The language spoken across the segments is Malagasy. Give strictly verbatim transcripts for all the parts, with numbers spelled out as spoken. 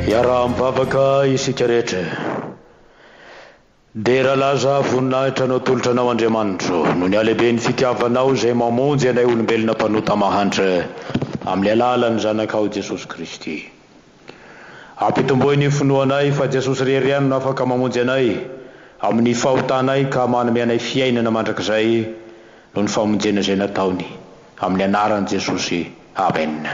Yara mivavaka isika rehetra dia raha laza voninahitra anao tolotra anao Andriamanitro no ny alehibe ny fitiavanao izay mamonjy anay olombelona mpanota mahantra amin'ny alalan'ny zanakao Jesosy Kristy. Ampitomboy ny finoanay fa Jesosy rery ihany no afaka mamonjy anay amin'ny fahotanay ka manome anay fiainana mandrakizay no ny famonjena izay nataony amin'ny anaran'i Jesosy. Amen.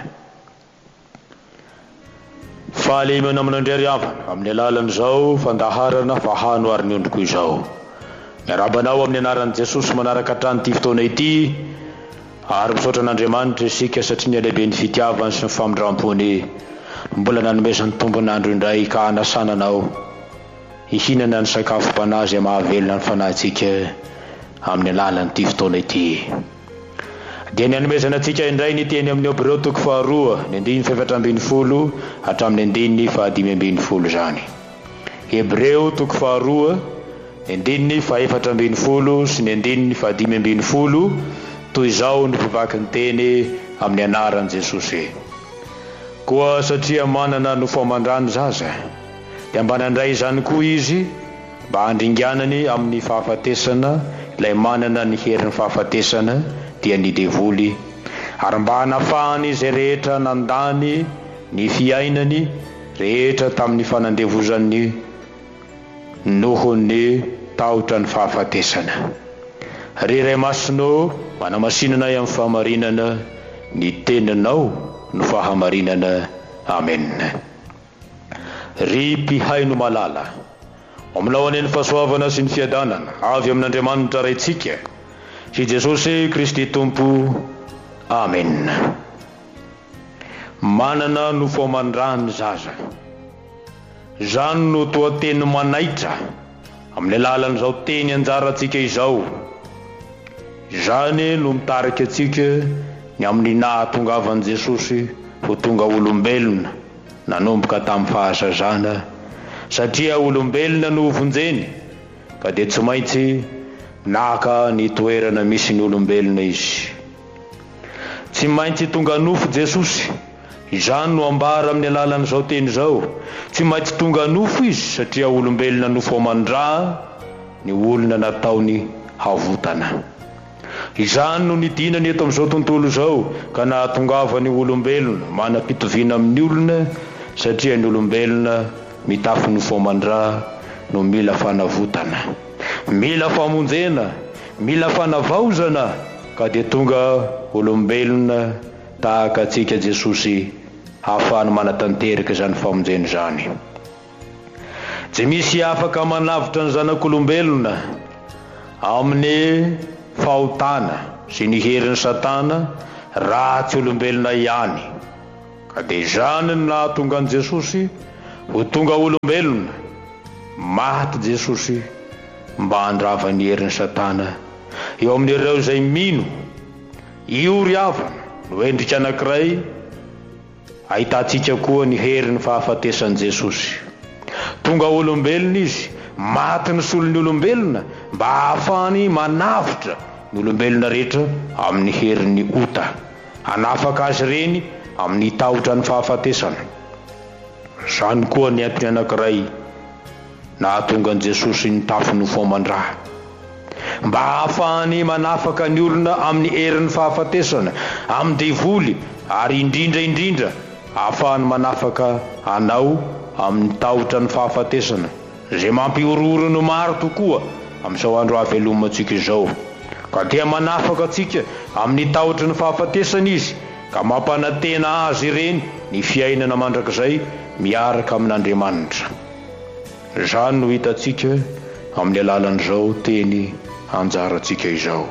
Fahalemana amin'Andriary havana amin'ny alalan'izao fandaharana fahanoariny ondriko izao. Miarabanao amin'ny anaran'i Jesosy manaraka hatrany ity fotoana ity ary misaotra an'Andriamanitra isika satria ny alehibe ny fitiavany sy ny famindram-pony mbola nanomezany tombon'andro indray ka hanasananao hihinana ny sakafom-panahy izay mahavelona ny fanahintsika amin'ny alalan'ity fotoana ity. Dia ny hanomezana antsika indray ny teny amin'ny Hebreo toko faharoa ny andiny faefatra ambin'ny folo hatramin'ny andiny fahadimy ambin'ny folo izany. Hebreo toko faharoa ny andiny faefatra ambin'ny folo sy ny andiny fahadimy ambin'ny folo toy izao ny pivaky ny teny amin'ny anaran'i Jesosy. Koa satria manana nofo aman-drano zaza dia mba nandray izany koa izy mba handringanany amin'ny fahafatesana ilay manana ny herin'ny fahafatesana dia ny devoly ary mba hanafahany izay rehetra nandany ny fiainany rehetra tamin'ny fanandevozan'ny nohon'ny tahotra ny fahafatesana. Riray masino manamasinanay amin'ny fahamarinana ny teninao no fahamarinana. Amen. Ry mpihaino malala ominao aneny fahasoavana sy ny fiadanana avy amin'Andriamanitra raitsika sy Jesosy Kristy Tompo. Amen. Manana nofo aman-drano zaza, zany no toa teny manaitra amin'ny alalan'izao teny anjarantsika izao. Zany no mitarika antsika ny amin'ny nahatongavan'i Jesosy ho tonga olombelona nanomboka tamin'ny fahazazana, satria olombelona no vonjeny ka dia tsy maintsy naka ny toerana misy ny olombelona izy. Tsy maintsy tonga nofo Jesosy, izany no ambara amin'ny alalan'izao teny izao. Tsy maintsy tonga nofo izy satria olombelona nofo aman-dra ny olona nataony havotana. Izany no nidinany eto amin'izao tontolo izao ka nahatongavany olombelona manam-pitoviana amin'ny olona satria ny olombelona mitafy nofo aman-dra no mila fanavotana, mila famonjena, mila fanavaozana ka dia tonga olombelona tahaka antsika Jesosy ahafahany manatanteraka izany famonjena izany. Tsy misy afaka manavitra ny zanak'olombelona amin'ny fahotana sy ny herin'ny Satana raha tsy olombelona ihany. Ka dia izany no nahatonga an'i Jesosy ho tonga olombelona, maty Jesosy mba handrava ny herin'ny Satana eo amin'ireo izay mino io ry havana no endrika anankiray ahitantsika koa ny herin'ny fahafatesan'i Jesosy. Tonga olombelona izy, maty ny solon'ny olombelona mba ahafahany manavitra ny olombelona rehetra amin'ny herin'ny ota, hanafaka azy reny amin'ny tahotra ny fahafatesana. Izany koa ny antony anankiray nahatonga an'i Jesosy ny tafy nofo aman-dra, mba ahafahany manafaka ny olona amin'ny herin'ny fahafatesana, amin'ny devoly, ary indrindra indrindra ahafahany manafaka anao amin'ny tahotra ny fahafatesana izay mampiorooro no maro tokoa amin'izao andro hahavelomantsika izao. Ka dia manafaka antsika amin'ny tahotra ny fahafatesana izy ka mampanantena azy ireny ny fiainana mandrakizay miaraka amin'Andriamanitra. Izany no hitantsika amin'ny alalan'izao teny anjarantsika izao.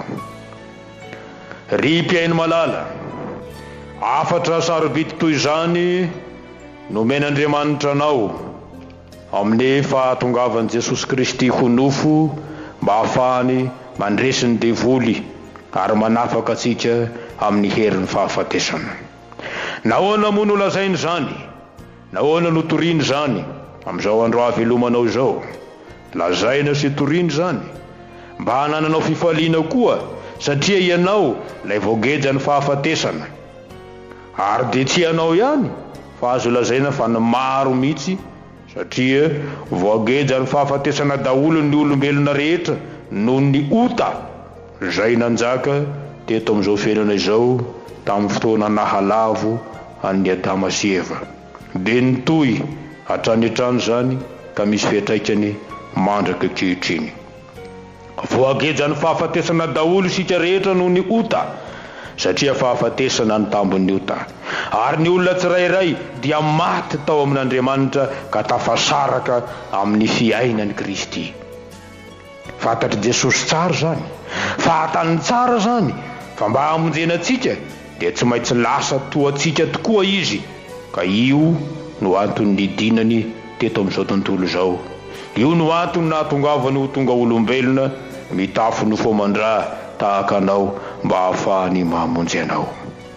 Ry mpihaino malala, afatra sarobidy toy izany no men'Andriamanitra anao amin'ny fahatongavan'i Jesosy Kristy ho nofo mba ahafahany mandresy ny devoly ary manafaka antsika amin'ny herin'ny fahafatesana. Nahoana moa no lazainy izany? Nahoana no toriany izany amin'izao andro hahavelomanao izao? Lazaina sy toriany izany mba hanananao fifaliana koa satria ianao ilay voageja ny fahafatesana. Ary dia tsy ianao ihany fa azo lazaina fa ny maro mihitsy satria voageja ny fahafatesana daholo ny olombelona rehetra noho ny ota zay nanjaka teto amin'izao fiainana izao tamin'ny fotoana nahalavo an'ny Adama sy Eva dia nitohy hatrany hatrany zany ka misy fiatraikany mandraka ankehitriny. Voageja ny fahafatesana daholo isika rehetra noho ny ota satria fahafatesana ny tambon'ny ota ary ny olona tsirairay dia maty tao amin'Andriamanitra ka tafasaraka amin'ny fiainan'i Kristy. Fantatry Jesosy tsara zany, fahatany tsara zany fa mba hamonjena antsika dia tsy maintsy lasa toatsika tokoa izy, ka io no antony nidinany teto amin'izao tontolo izao. Io no antony nahatongavany ho tonga olombelona mitafy no fomandra tahaka anao mba hahafahany mahamonjy anao.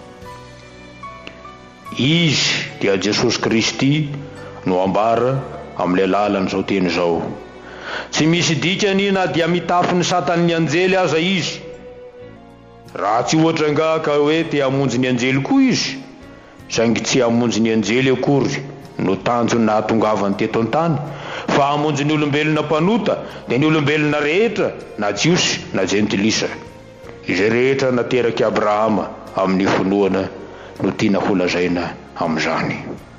Izy dia Jesosy Kristy no ambara amin'ilay lalan'izao teny izao. Tsy misy dikany na dia mitafy ny satan'ny anjely aza izy, raha tsy ohatra nga ka hoe te hamonjy ny anjely koa izy, saingy tsy hamonjy ny anjely akory no tanjony nahatongavany teto an-tany, fa hamonjy ny olombelona mpanota dia ny olombelona rehetra na jiosy na jentilisa, izay rehetra nateraky Abrahama amin'ny fonoana no tiana ho lazaina amin'izany.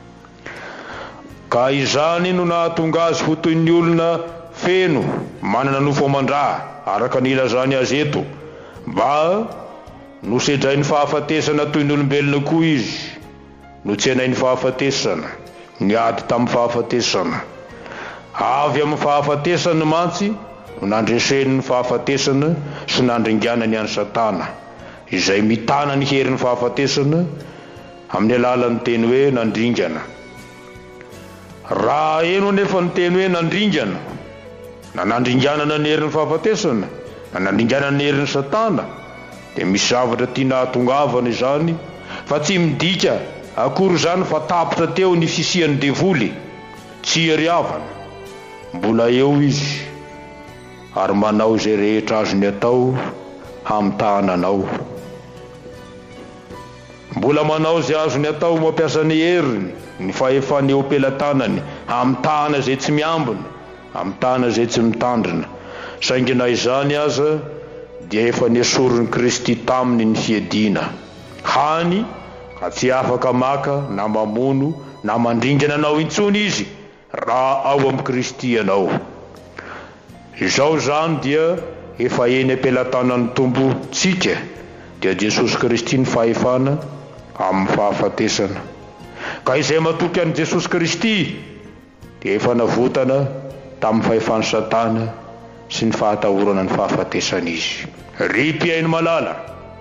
Ka izany no nahatonga azy ho toy ny olona feno manana nofo amandra araka ny ilazany azy eto, mba nosedrainy fahafatesana toy ny olombelona koa izy, no tsy hanainy fahafatesana, niady tamin'ny fahafatesana. Avy amin'ny fahafatesana mantsy no nandreseny ny fahafatesana sy nandringanany any Satana, izay mitana ny herin'ny fahafatesana amin'ny alalan'ny teny hoe nandringana. Raha eno nefa ny teny hoe nandringana, na nandringanana ny herin'ny fahafatesana, na nandringanana ny herin'ny Satana, dia misy zavatra tia nahatongavana izany, fa tsy midika akory zany fa tapitra teo ny fisian'ny devoly, tsy ariavana. Mbola eo izy ary manao izay rehetra azony atao hamitahana anao. Mbola manao izay azony atao mampiasa ny heriny, ny fahefany eo am-pelatanany, hamitahana izay tsy miambina, hamitahana izay tsy mitandrina. Saingy na izany aza dia efa nesorony Kristy taminy ny fiadiana. Hany ka tsy afaka maka na mamono na mandringana anao intsony izy raha ao amin'ny Kristy anao. Izao zany dia efa eny am-pelatanan'ny tombotsika dia Jesosy Kristy ny fahefana amin'ny fahafatesana. Ka izay matoky an'i Jesosy Kristy dia efa navotana tamin'ny fahefan'ny Satana sy ny fahatahorana ny fahafatesana izy. Ry mpiaino malala,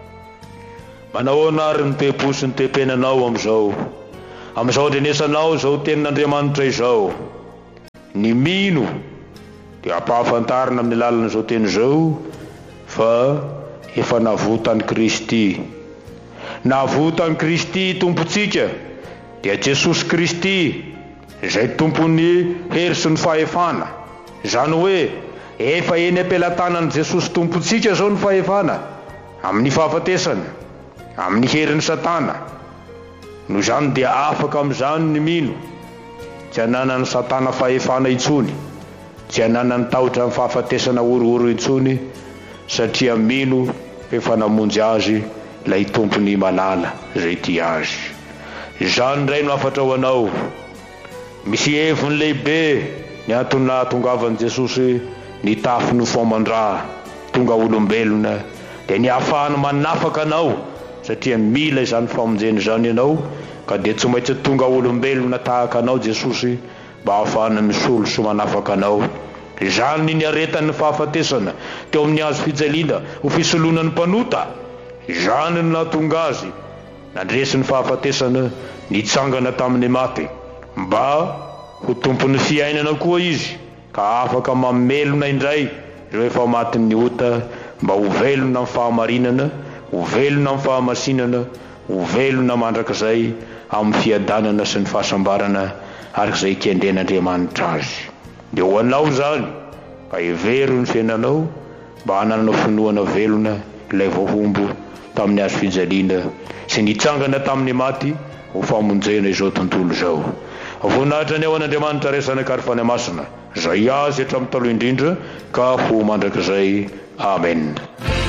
manao anary ny te-po sy ny te-penanao amin'izao, amin'izao andrenesanao izao tenin'Andriamanitra izao. Ny mino dia ampahafantarina amin'ny alalan'izao teny izao fa efa navotany Kristy. Navotany Kristy tompontsika dia Jesosy Kristy izay tompony hery sy ny fahefana. Izany hoe efa eny am-pelatanan'i Jesosy tompontsika zao ny fahefana amin'ny fahafatesana, amin'ny herin'ny Satana. No zany dia afaka amin'izany ny mino, tsy hananany Satana fahefana intsony, tsy hananany tahotra amin'ny fahafatesana orooro intsony, satria mino efa namonjy azy lay tompony malala zay tia azy. Izany indray no afatra ho anao. Misy heviny lehibe ny antony nahatongavan'i Jesosy nitafy ny fomandra tonga olombelona dia ny ahafahany manafaka anao, satria mila izany famonjeny izany ianao, ka dia tsy maintsy tonga olombelona tahaka anao Jesosy mba ahafahana misolo sy manafaka anao. Izany ny aretan'ny fahafatesana teo amin'ny hazo fijaliana ho fisolonan'ny mpanota. Izany no nahatonga azy nandresy ny fahafatesana nitsangana tamin'ny maty, mba ho tompon'ny fiainana koa izy, ka afaka mamelona indray ireo efa matin'ny ota, mba ho velona amin'ny fahamarinana, ho velona amin'ny fahamasinana, ho velona mandrakizay amin'ny fiadanana sy ny fahasambarana arak'izay kendren'Andriamanitra azy. Dia ho anao zany ka hevery ny fiainanao mba hananao finoana velona ilay voahombo tamin'ny hazo fijaliana sy nitsangana tamin'ny maty ho famonjena izao tontolo zao. Voninahitra ny ao an'Andriamanitra resana karifany masina zay azy hatramin'ny taloha indrindra ka ho mandrakizay. Amen.